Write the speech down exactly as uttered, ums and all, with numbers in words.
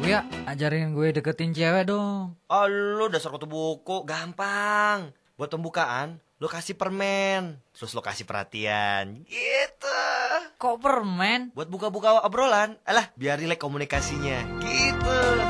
Ya, ajarin gue deketin cewek dong. Oh, lu dasar kutu buku, gampang. Buat pembukaan, lu kasih permen, terus lu kasih perhatian, gitu. Kok permen? Buat buka-buka obrolan, alah biar rileks komunikasinya, gitu.